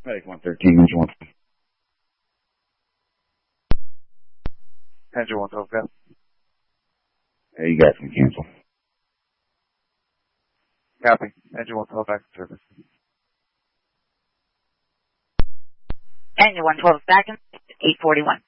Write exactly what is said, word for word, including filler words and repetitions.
Medic one thirteen, engine one. Engine one twelve, go. Hey, you guys can cancel. Copy. Engine one twelve back in service. Engine one twelve back in eight forty-one.